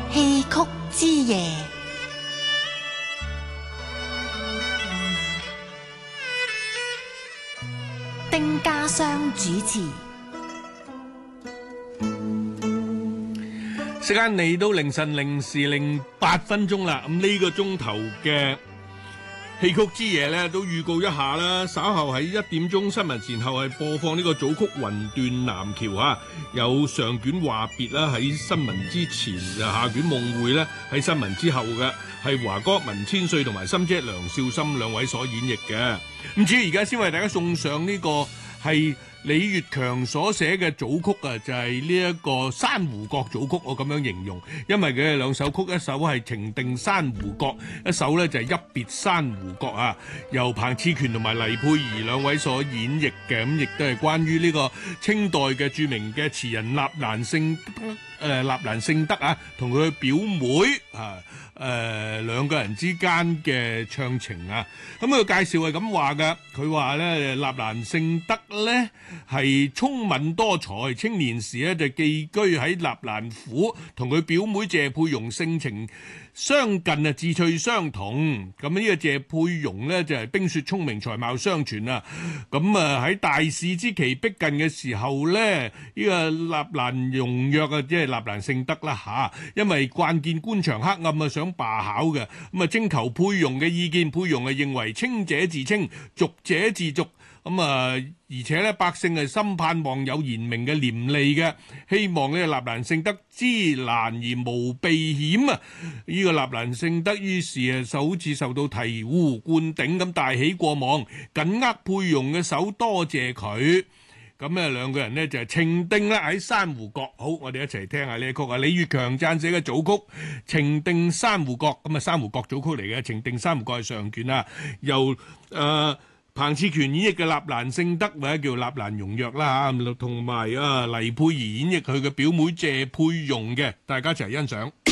戲曲之夜，丁家湘主持。 時間嚟到凌晨0:08啦，咁呢個鐘頭嘅戲曲之夜咧，都預告一下啦。稍後喺1點鐘新聞前後係播放呢個組曲《雲斷南橋》啊，有上卷話別啦喺新聞之前，下卷夢會咧喺新聞之後嘅，係華哥文千歲同埋心姐梁少心兩位所演繹嘅。咁至於而家先為大家送上呢個係李月強所寫嘅組曲啊，就係呢一個珊瑚閣組曲，我咁樣形容，因為佢係兩首曲，一首係情定珊瑚閣，一首咧就係一別珊瑚閣啊，由彭熾權同埋黎佩儀兩位所演繹嘅，咁亦都係關於呢個清代嘅著名嘅詞人納蘭性德啊，同佢表妹啊兩個人之間嘅唱情啊。咁佢介紹係咁話噶，佢話咧納蘭性德咧係聰敏多才，青年時咧就寄居喺納蘭府，同佢表妹謝佩蓉性情相近啊，志趣相同。咁呢個謝佩蓉咧就係冰雪聰明，才貌雙全啊。咁啊喺大試之期逼近嘅時候咧，呢個納蘭容若啊，即係納蘭性德啦吓，因為慣見官場黑暗啊，想罷考嘅，咁啊徵求佩蓉嘅意見，佩蓉啊認為清者自清，俗者自俗。咁啊，而且咧，百姓係深盼望有賢明嘅廉吏嘅，希望呢個納蘭性德知難而無避險啊！呢個納蘭性德於是啊，好似受到醍醐灌頂咁，大喜過望，緊握佩蓉嘅手，多謝佢。咁咧，兩個人呢就係情定啦喺珊瑚閣。好，我哋一齊聽下呢曲啊，李月強撰寫嘅組曲《情定珊瑚閣》。咁啊，珊瑚閣組曲嚟嘅，《情定珊瑚閣》係上卷啊，由彭熾權演繹嘅納蘭性德，或者叫納蘭容若啦嚇，同埋黎佩儀演繹佢嘅表妹謝佩蓉嘅，大家一齊欣賞。